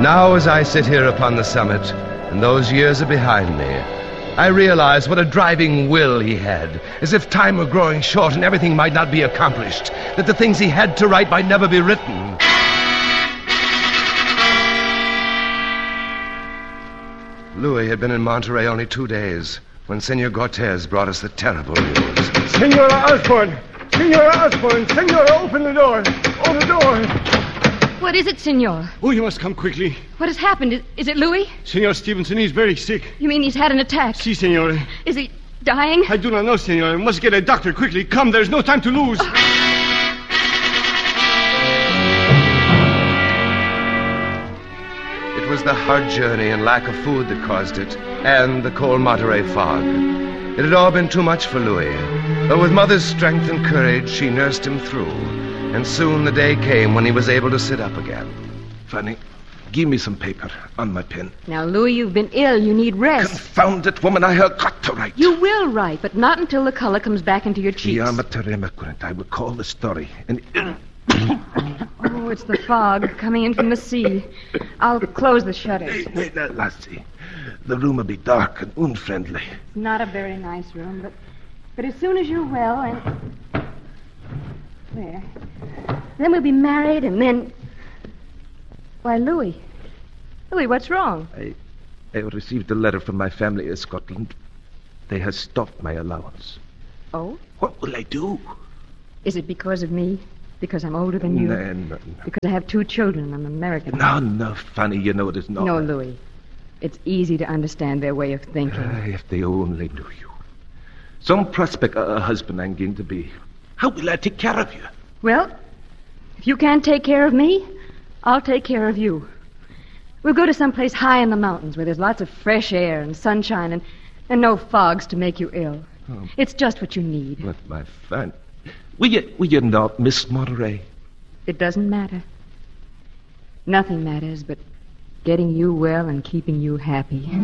Now as I sit here upon the summit, and those years are behind me, I realize what a driving will he had, as if time were growing short and everything might not be accomplished, that the things he had to write might never be written. Louis had been in Monterey only 2 days when Senor Cortez brought us the terrible news. Senora Osborne! Senora Osborne! Senora, open the door! Open the door! What is it, Senor? Oh, you must come quickly. What has happened? Is it Louis? Senor Stevenson, he's very sick. You mean he's had an attack? Si, senora. Is he dying? I do not know, senora. We must get a doctor quickly. Come, there's no time to lose. It was the hard journey and lack of food that caused it, and the cold Monterey fog. It had all been too much for Louis, but with Mother's strength and courage, she nursed him through, and soon the day came when he was able to sit up again. Fanny, give me some paper on my pen. Now, Louis, you've been ill. You need rest. Confound it, woman, I have got to write. You will write, but not until the color comes back into your cheeks. I will call the story. And Oh, it's the fog coming in from the sea. I'll close the shutters. Hey, lassie, the room will be dark and unfriendly. Not a very nice room, but as soon as you're well and... There. Then we'll be married, and then... Why, Louis, what's wrong? I received a letter from my family in Scotland. They have stopped my allowance. Oh? What will I do? Is it because of me? Because I'm older than you? No. Because I have 2 children. I'm American. No, Fanny, you know it is not. No, Louis. It's easy to understand their way of thinking. If they only knew you. Some prospect a husband I'm going to be. How will I take care of you? Well, if you can't take care of me, I'll take care of you. We'll go to some place high in the mountains where there's lots of fresh air and sunshine and no fogs to make you ill. Oh. It's just what you need. But my Fanny... Will you not miss Monterey? It doesn't matter. Nothing matters but getting you well and keeping you happy.